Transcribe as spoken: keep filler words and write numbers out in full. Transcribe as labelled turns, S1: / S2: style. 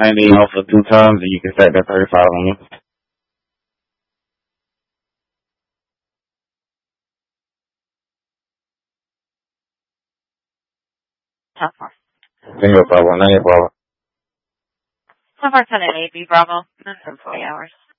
S1: ninety off for two times, and you can stack that thirty-five on you.
S2: ten four.
S1: Bingo, Bravo, ninety, Bravo.
S2: ten four, ten eight, B Bravo. That's in forty hours.